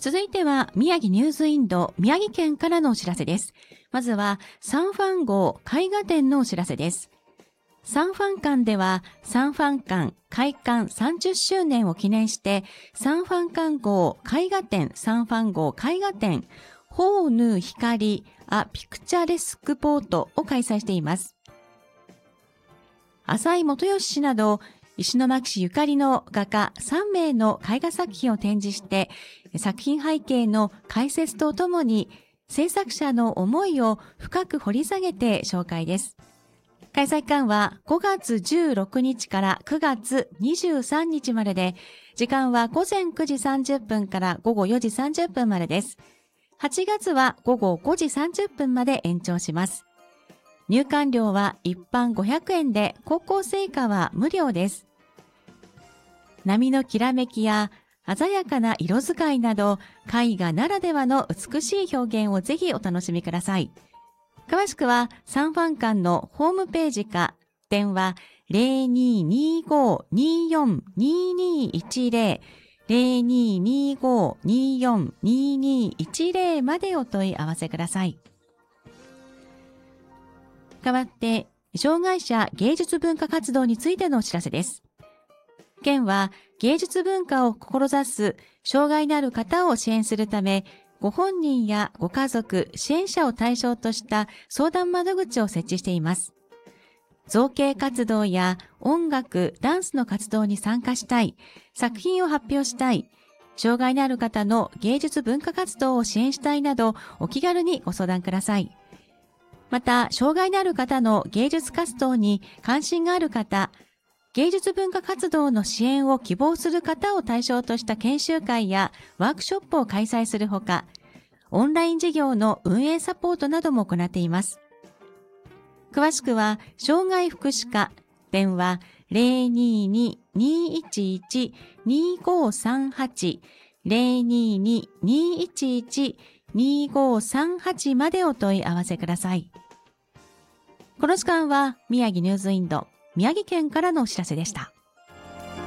続いては宮城ニュースインド宮城県からのお知らせです。まずはサンファン号絵画展のお知らせです。サンファン館ではサンファン館開館30周年を記念してサンファン館号絵画展サンファン号絵画展ホーヌ光アピクチャレスクポートを開催しています。浅井元義氏など石巻市ゆかりの画家3名の絵画作品を展示して作品背景の解説とともに制作者の思いを深く掘り下げて紹介です。開催期間は5月16日から9月23日までで、時間は午前9時30分から午後4時30分までです。8月は午後5時30分まで延長します。入館料は一般500円で、高校生以下は無料です。波のきらめきや鮮やかな色使いなど、絵画ならではの美しい表現をぜひお楽しみください。詳しくはサンファン館のホームページか、電話 0225-242210 0225-242210 までお問い合わせください。代わって、障害者芸術文化活動についてのお知らせです。県は芸術文化を志す障害のある方を支援するため、ご本人やご家族、支援者を対象とした相談窓口を設置しています。造形活動や音楽、ダンスの活動に参加したい、作品を発表したい、障害のある方の芸術文化活動を支援したいなど、お気軽にご相談ください。また、障害のある方の芸術活動に関心がある方、芸術文化活動の支援を希望する方を対象とした研修会やワークショップを開催するほか、オンライン事業の運営サポートなども行っています。詳しくは、障害福祉課、電話 022-211-2538 022-211-2538 までお問い合わせください。この時間は宮城ニュースインド宮城県からのお知らせでした。